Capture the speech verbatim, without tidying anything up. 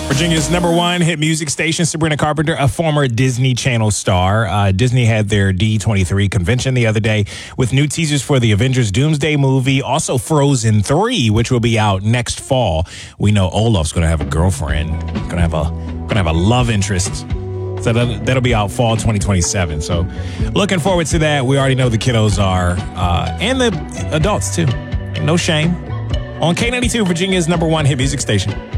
Virginia's number one hit music station, Sabrina Carpenter, a former Disney Channel star. Uh, Disney had their D twenty-three convention the other day with new teasers for the Avengers Doomsday movie, also Frozen three, which will be out next fall. We know Olaf's going to have a girlfriend, going to have a going to have a love interest. So that'll, that'll be out fall twenty twenty-seven. So looking forward to that. We already know the kiddos are, uh, and the adults too. No shame. On K ninety-two, Virginia's number one hit music station.